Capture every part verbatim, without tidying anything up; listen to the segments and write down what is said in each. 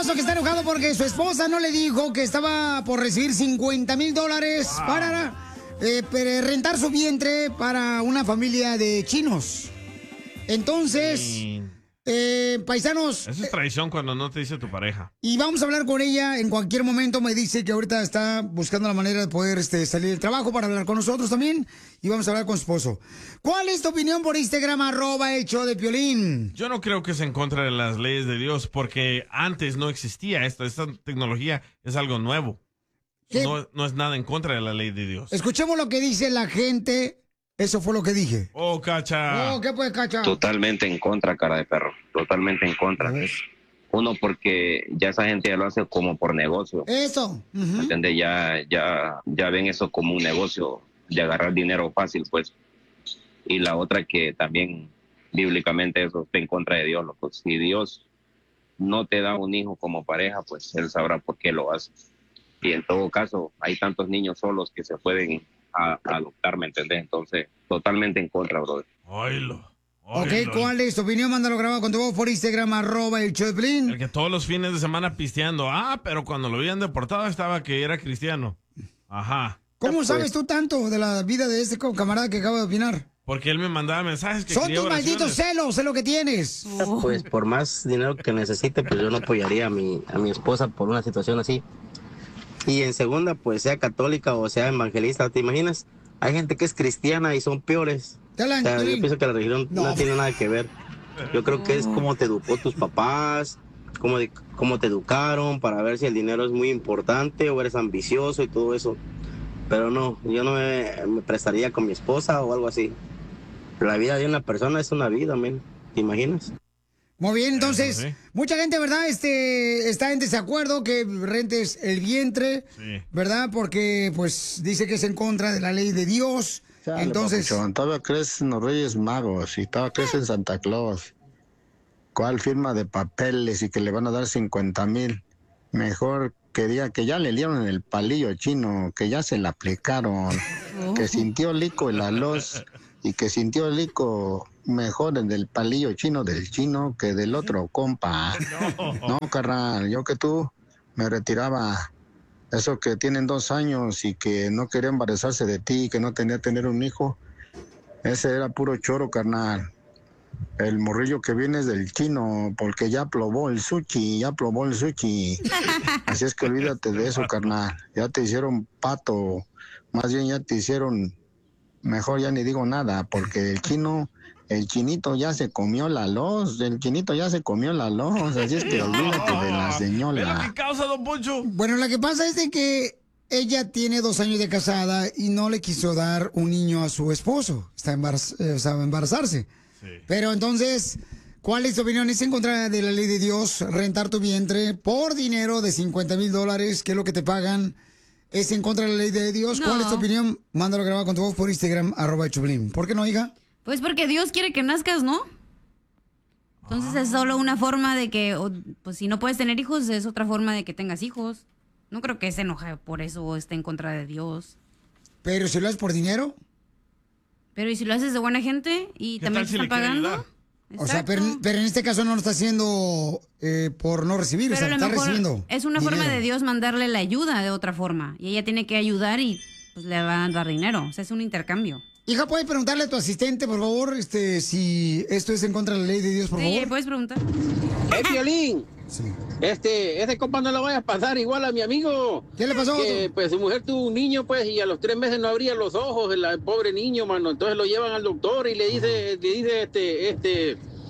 esposo que está enojado porque su esposa no le dijo que estaba por recibir cincuenta mil dólares wow. para eh, rentar su vientre para una familia de chinos. Entonces, sí. eh, paisanos... Eso es traición cuando no te dice tu pareja. Y vamos a hablar con ella en cualquier momento. Me dice que ahorita está buscando la manera de poder este, salir del trabajo para hablar con nosotros también. Y vamos a hablar con su esposo. ¿Cuál es tu opinión por Instagram, arroba el show de Piolín? Yo no creo que es en contra de las leyes de Dios, porque antes no existía esto. Esta tecnología es algo nuevo. No, no es nada en contra de la ley de Dios. Escuchemos lo que dice la gente. Eso fue lo que dije. Oh, Cacha. Oh, ¿qué pues, Cacha? Totalmente en contra, cara de perro. Totalmente en contra. Uno, porque ya esa gente ya lo hace como por negocio. Eso. Uh-huh. ¿Entiendes? Ya, ya, ya ven eso como un negocio de agarrar dinero fácil, pues. Y la otra, que también bíblicamente eso está en contra de Dios, loco. Si Dios no te da un hijo como pareja, pues Él sabrá por qué lo hace. Y en todo caso, hay tantos niños solos que se pueden a, a adoptar, ¿me entendés? Entonces, totalmente en contra, brother. Oílo. Ok, ¿cuál es tu opinión? Mándalo grabado con tu voz por Instagram, arroba el show de Piolín. El que todos los fines de semana pisteando. Ah, pero cuando lo habían deportado estaba que era cristiano. Ajá. ¿Cómo pues, sabes tú tanto de la vida de este camarada que acaba de opinar? Porque él me mandaba mensajes que son tus malditos celos, es lo que tienes. Pues por más dinero que necesite, pues yo no apoyaría a mi, a mi esposa por una situación así. Y en segunda, pues sea católica o sea evangelista, ¿te imaginas? Hay gente que es cristiana y son peores. O sea, yo pienso que la religión no. no tiene nada que ver. Yo creo que es como te educó tus papás, cómo, de, cómo te educaron, para ver si el dinero es muy importante o eres ambicioso y todo eso. Pero no, yo no me, me prestaría con mi esposa o algo así. La vida de una persona es una vida, men. ¿Te imaginas? Muy bien, entonces, sí. mucha gente, ¿verdad? Este, está en desacuerdo que rentes el vientre, sí. ¿verdad? Porque, pues, dice que es en contra de la ley de Dios. Chale, entonces... Papuchón, todavía crees en los Reyes Magos y todavía crees en Santa Claus. ¿Cuál firma de papeles y que le van a dar cincuenta mil? Mejor quería que ya le dieron el palillo chino, que ya se le aplicaron, oh. que sintió lico el alos y que sintió lico... mejor el del palillo chino del chino que del otro compa. No, no carnal, yo que tú me retiraba. Eso que tienen dos años y que no quería embarazarse de ti, que no tenía tener un hijo, ese era puro choro, carnal. El morrillo que viene es del chino, porque ya probó el sushi, ya probó el sushi. Así es que olvídate de eso, carnal. Ya te hicieron pato, más bien ya te hicieron, mejor ya ni digo nada, porque el chino... El chinito ya se comió la loz, el chinito ya se comió la loz, así es que olvídate de la señora. ¿Qué causa, don Poncho? Bueno, lo que pasa es de que ella tiene dos años de casada y no le quiso dar un niño a su esposo, está embaraz eh, o sea, embarazarse. Sí. Pero entonces, ¿cuál es tu opinión? ¿Es en contra de la ley de Dios rentar tu vientre por dinero de cincuenta mil dólares, que es lo que te pagan? ¿Es en contra de la ley de Dios? No. ¿Cuál es tu opinión? Mándalo grabado con tu voz por Instagram, arroba Choplin. ¿Por qué no, hija? Pues porque Dios quiere que nazcas, ¿no? Entonces ah. es solo una forma de que, o, pues si no puedes tener hijos, es otra forma de que tengas hijos. No creo que se enoje por eso o esté en contra de Dios. ¿Pero si lo haces por dinero? Pero ¿y si lo haces de buena gente y también te si están pagando? O sea, pero, pero en este caso no lo está haciendo eh, por no recibir, pero o sea, está recibiendo es una dinero. Forma de Dios mandarle la ayuda de otra forma. Y ella tiene que ayudar y pues le van a dar dinero. O sea, es un intercambio. Hija, ¿puedes preguntarle a tu asistente, por favor, este, si esto es en contra de la ley de Dios, por sí, favor? ¿puedes preguntar? ¡Eh, Piolín! Sí. Este, este compa no lo vaya a pasar igual a mi amigo. ¿Qué le pasó? Que, pues, su mujer tuvo un niño, pues, y a los tres meses no abría los ojos, el, el pobre niño, mano. Entonces lo llevan al doctor y le dice, uh-huh. le dice, este, este,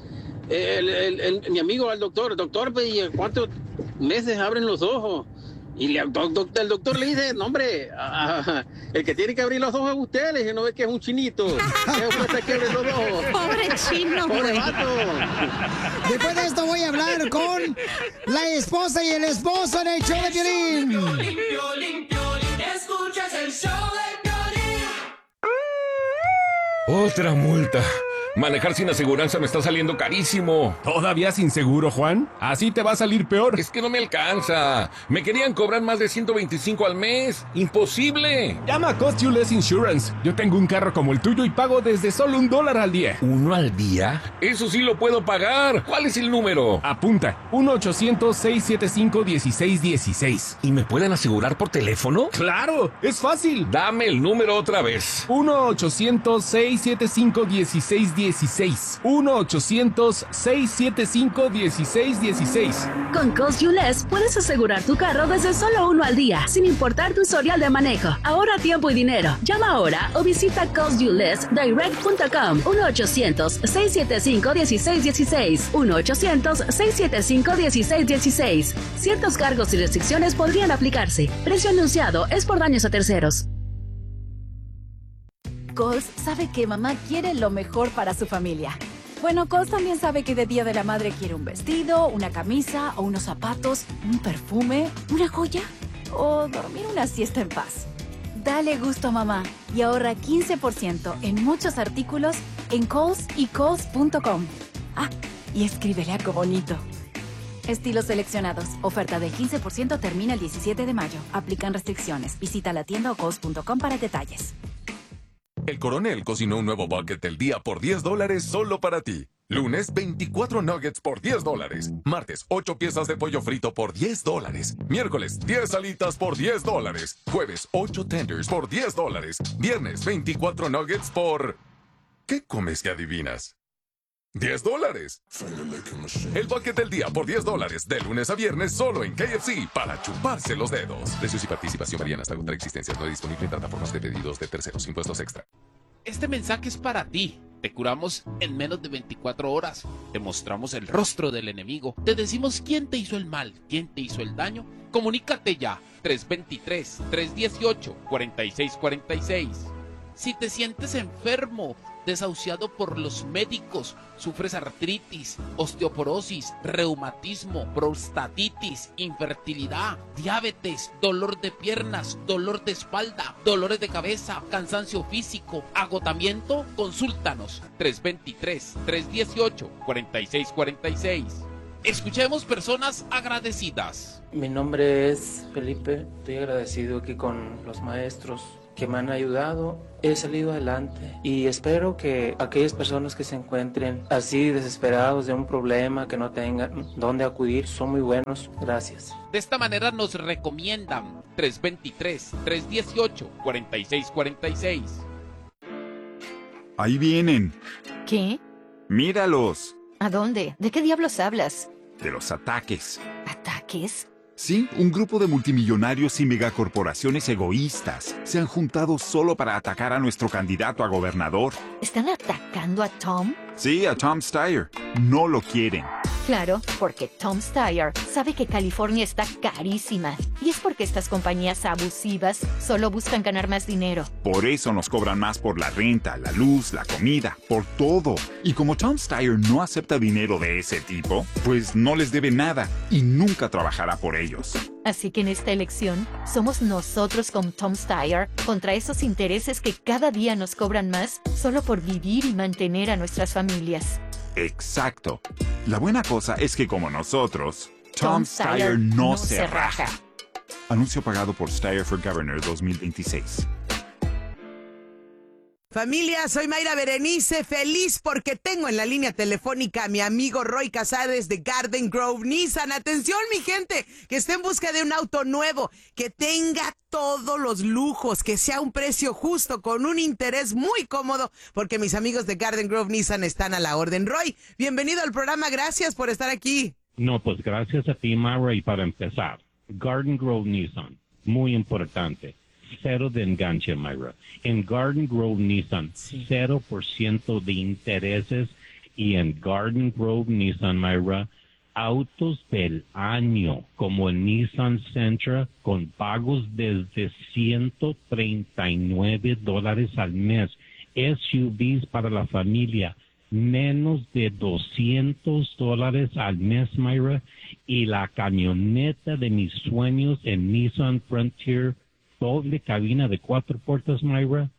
el, el, el, mi amigo al doctor, doctor, pues, ¿y cuántos meses abren los ojos? Y le, el doctor le dice, no hombre, a, a, el que tiene que abrir los ojos es usted, le dice, no ve que es un chinito. ¿Qué que abre los ojos? Pobre chino. Pobre vato. Después de esto voy a hablar con la esposa y el esposo en el show de Piolín. Piolín, Piolín, Piolín, escuchas el show de Piolín. Otra multa. Manejar sin aseguranza me está saliendo carísimo. ¿Todavía sin seguro, Juan? Así te va a salir peor. Es que no me alcanza. Me querían cobrar más de ciento veinticinco al mes. ¡Imposible! Llama a Cost You Less Insurance. Yo tengo un carro como el tuyo y pago desde solo un dólar al día. ¿Uno al día? Eso sí lo puedo pagar. ¿Cuál es el número? Apunta. uno ochocientos, seiscientos setenta y cinco, dieciséis dieciséis. ¿Y me pueden asegurar por teléfono? ¡Claro! ¡Es fácil! Dame el número otra vez. uno ochocientos, seiscientos setenta y cinco, dieciséis dieciséis. uno ochocientos, seiscientos setenta y cinco, dieciséis dieciséis. Con Cost You Less puedes asegurar tu carro desde solo uno al día, sin importar tu historial de manejo. Ahorra tiempo y dinero. Llama ahora o visita cost you less direct punto com. uno ochocientos, seiscientos setenta y cinco, dieciséis dieciséis. uno ochocientos, seiscientos setenta y cinco, dieciséis dieciséis. Ciertos cargos y restricciones podrían aplicarse. Precio anunciado es por daños a terceros. Kohl's sabe que mamá quiere lo mejor para su familia. Bueno, Kohl's también sabe que de Día de la Madre quiere un vestido, una camisa o unos zapatos, un perfume, una joya o dormir una siesta en paz. Dale gusto a mamá y ahorra quince por ciento en muchos artículos en Kohl's y Kohl's punto com. Ah, y escríbele algo bonito. Estilos seleccionados. Oferta del quince por ciento termina el diecisiete de mayo. Aplican restricciones. Visita la tienda o Kohl's punto com para detalles. El Coronel cocinó un nuevo bucket del día por diez dólares solo para ti. Lunes, veinticuatro nuggets por diez dólares. Martes, ocho piezas de pollo frito por diez dólares. Miércoles, diez alitas por diez dólares. Jueves, ocho tenders por diez dólares. Viernes, veinticuatro nuggets por... ¿Qué comes que adivinas? diez dólares. El bucket del día por diez dólares. De lunes a viernes solo en K F C para chuparse los dedos. Precios y participación varían hasta agotar existencias. No disponible en plataformas de pedidos de terceros. Impuestos extra. Este mensaje es para ti. Te curamos en menos de veinticuatro horas. Te mostramos el rostro del enemigo. Te decimos quién te hizo el mal, quién te hizo el daño. Comunícate ya. tres dos tres, tres uno ocho, cuatro seis cuatro seis. Si te sientes enfermo, desahuciado por los médicos, sufres artritis, osteoporosis, reumatismo, prostatitis, infertilidad, diabetes, dolor de piernas, dolor de espalda, dolores de cabeza, cansancio físico, agotamiento, consúltanos. tres dos tres, tres uno ocho, cuatro seis cuatro seis. Escuchemos personas agradecidas. Mi nombre es Felipe, estoy agradecido aquí con los maestros que me han ayudado. He salido adelante y espero que aquellas personas que se encuentren así desesperados de un problema, que no tengan dónde acudir, son muy buenos. Gracias. De esta manera nos recomiendan. tres dos tres, tres uno ocho, cuatro seis cuatro seis. Ahí vienen. ¿Qué? Míralos. ¿A dónde? ¿De qué diablos hablas? De los ataques. ¿Ataques? Sí, un grupo de multimillonarios y megacorporaciones egoístas se han juntado solo para atacar a nuestro candidato a gobernador. ¿Están atacando a Tom? Sí, a Tom Steyer. No lo quieren. Claro, porque Tom Steyer sabe que California está carísima. Y es porque estas compañías abusivas solo buscan ganar más dinero. Por eso nos cobran más por la renta, la luz, la comida, por todo. Y como Tom Steyer no acepta dinero de ese tipo, pues no les debe nada y nunca trabajará por ellos. Así que en esta elección, somos nosotros con Tom Steyer contra esos intereses que cada día nos cobran más solo por vivir y mantener a nuestras familias. Exacto. La buena cosa es que como nosotros, Tom, Tom Steyer no, no se raja. raja. Anuncio pagado por Steyer for Governor dos mil veintiséis. Familia, soy Mayra Berenice, feliz porque tengo en la línea telefónica a mi amigo Roy Casares de Garden Grove Nissan. Atención, mi gente, que esté en busca de un auto nuevo, que tenga todos los lujos, que sea un precio justo, con un interés muy cómodo, porque mis amigos de Garden Grove Nissan están a la orden. Roy, bienvenido al programa, gracias por estar aquí. No, pues gracias a ti, Mayra, y para empezar, Garden Grove Nissan, muy importante. Cero de enganche, Mayra. En Garden Grove Nissan, sí. cero por ciento de intereses. Y en Garden Grove Nissan, Mayra, autos del año, como el Nissan Sentra, con pagos desde ciento treinta y nueve dólares al mes. S U Vs para la familia, menos de doscientos dólares al mes, Mayra. Y la camioneta de mis sueños en Nissan Frontier, doble cabina de cuatro puertas, Mayra,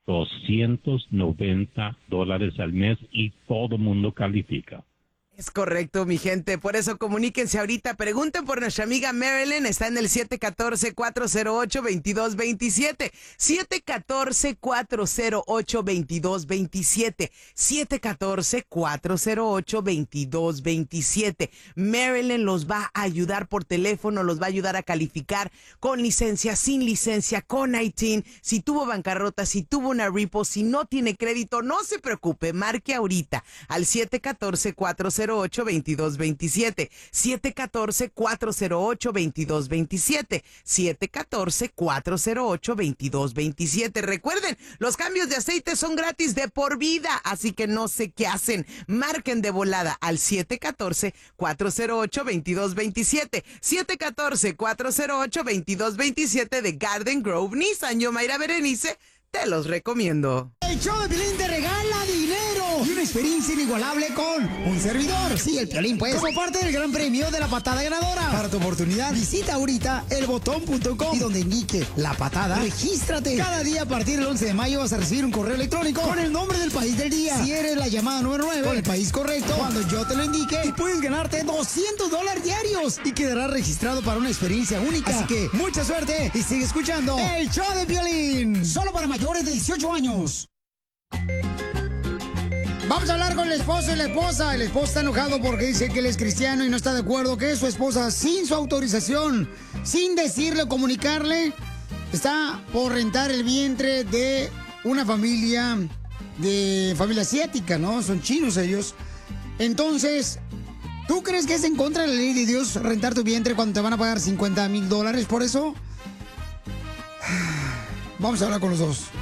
doscientos noventa dólares al mes y todo mundo califica. Es correcto, mi gente. Por eso comuníquense ahorita. Pregunten por nuestra amiga Marilyn. Está en el siete uno cuatro, cuatro cero ocho, dos dos dos siete. siete uno cuatro, cuatro cero ocho, dos dos dos siete. siete uno cuatro, cuatro cero ocho, dos dos dos siete. Marilyn los va a ayudar por teléfono, los va a ayudar a calificar con licencia, sin licencia, con I T I N. Si tuvo bancarrota, si tuvo una repo, si no tiene crédito, no se preocupe. Marque ahorita al siete uno cuatro, cuatro cero ocho, dos dos dos siete. siete uno cuatro, cuatro cero ocho, dos dos dos siete. siete uno cuatro, cuatro cero ocho, dos dos dos siete. Recuerden, los cambios de aceite son gratis de por vida, así que no sé qué hacen. Marquen de volada al siete uno cuatro, cuatro cero ocho, dos dos dos siete. siete uno cuatro, cuatro cero ocho, dos dos dos siete de Garden Grove Nissan. Yo, Mayra Berenice, te los recomiendo. El show de Piolín te regala dinero y una experiencia inigualable con un servidor. Sí, el Piolín, pues. Como parte del gran premio de la patada ganadora. Para tu oportunidad, visita ahorita el botón punto com y donde indique la patada, regístrate. Cada día a partir del once de mayo vas a recibir un correo electrónico con el nombre del país del día. Si eres la llamada número nueve con el país correcto, cuando yo te lo indique, y puedes ganarte doscientos dólares diarios y quedarás registrado para una experiencia única. Así que mucha suerte y sigue escuchando el show de Piolín. Solo para mayores de dieciocho años. Vamos a hablar con el esposo y la esposa. El esposo está enojado porque dice que él es cristiano y no está de acuerdo que su esposa, sin su autorización, sin decirle o comunicarle, está por rentar el vientre de una familia, de familia asiática, ¿no? Son chinos ellos. Entonces, ¿tú crees que es en contra de la ley de Dios rentar tu vientre cuando te van a pagar cincuenta mil dólares por eso? Vamos a hablar con los dos.